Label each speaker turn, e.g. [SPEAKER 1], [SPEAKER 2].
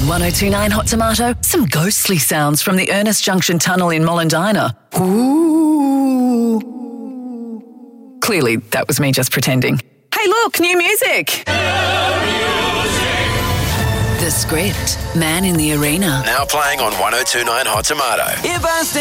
[SPEAKER 1] 1029 Hot Tomato, some ghostly sounds from the Ernest Junction Tunnel in Mollendina. Ooh. Clearly, that was me just pretending. Hey, look, new music. The Script, Man in the Arena.
[SPEAKER 2] Now playing on 1029 Hot Tomato.
[SPEAKER 3] If I stay